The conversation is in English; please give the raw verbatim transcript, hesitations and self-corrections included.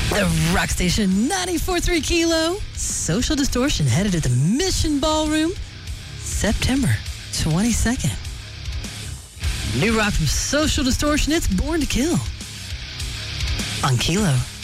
The Rock Station ninety-four point three Kilo. Social Distortion headed to the Mission Ballroom September twenty-second. New rock from Social Distortion, it's Born to Kill on Kilo.